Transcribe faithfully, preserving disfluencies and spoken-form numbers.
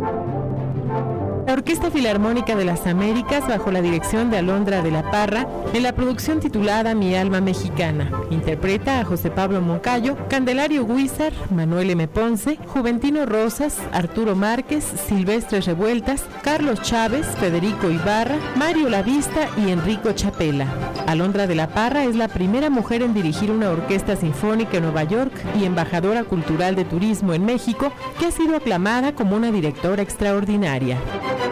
La Orquesta Filarmónica de las Américas, bajo la dirección de Alondra de la Parra, en la producción titulada Mi Alma Mexicana, interpreta a José Pablo Moncayo, Candelario Guízar, Manuel M. Ponce, Juventino Rosas, Arturo Márquez, Silvestre Revueltas, Carlos Chávez, Federico Ibarra, Mario Lavista y Enrico Chapela. Alondra de la Parra es la primera mujer en dirigir una orquesta sinfónica en Nueva York y embajadora cultural de turismo en México, que ha sido aclamada como una directora extraordinaria.